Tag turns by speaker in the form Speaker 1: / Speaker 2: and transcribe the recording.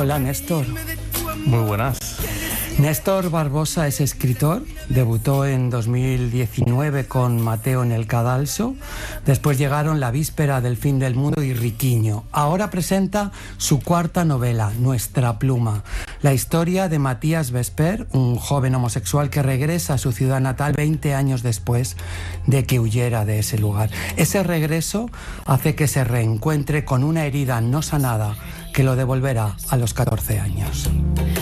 Speaker 1: Hola, Néstor.
Speaker 2: Muy buenas.
Speaker 1: Néstor Barbosa es escritor, debutó en 2019 con Mateo en el Cadalso, después llegaron La víspera del fin del mundo y Riquiño. Ahora presenta su cuarta novela, Nuestra pluma, la historia de Matías Vesper, un joven homosexual que regresa a su ciudad natal 20 años después de que huyera de ese lugar. Ese regreso hace que se reencuentre con una herida no sanada que lo devolverá a los 14 años.